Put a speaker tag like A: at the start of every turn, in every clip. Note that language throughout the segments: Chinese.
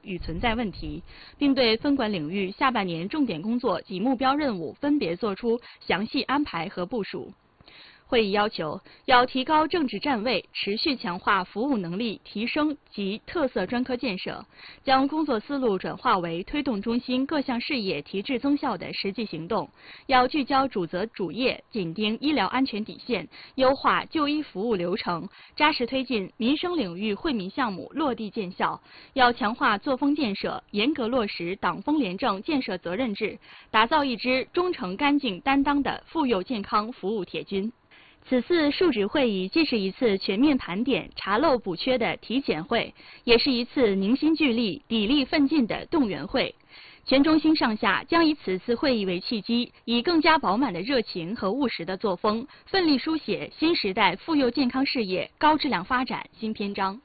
A: 与存在问题，并对分管领域下半年重点工作及目标任务分别作出详细安排和部署。会议要求，要提高政治站位，持续强化服务能力提升及特色专科建设，将工作思路转化为推动中心各项事业提质增效的实际行动。要聚焦主责主业，紧盯医疗安全底线，优化就医服务流程，扎实推进民生领域惠民项目落地见效。要强化作风建设，严格落实党风廉政建设责任制，打造一支忠诚干净担当的妇幼健康服务铁军。此次述职会议既是一次全面盘点、查漏补缺的体检会，也是一次凝心聚力、砥砺奋进的动员会。全中心上下将以此次会议为契机，以更加饱满的热情和务实的作风，奋力书写新时代妇幼健康事业高质量发展新篇章。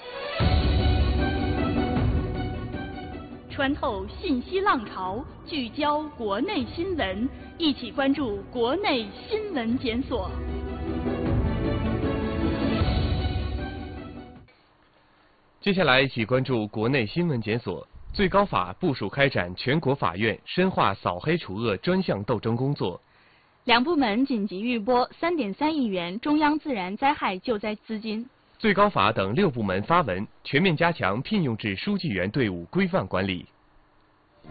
A: 穿透信息浪潮，聚焦国内新闻，一起关注国内新闻检索。
B: 接下来一起关注国内新闻检索。最高法部署开展全国法院深化扫黑除恶专项斗争工作。
A: 两部门紧急预拨3.3亿元中央自然灾害救灾资金。
B: 最高法等6部门发文，全面加强聘用制书记员队伍规范管理。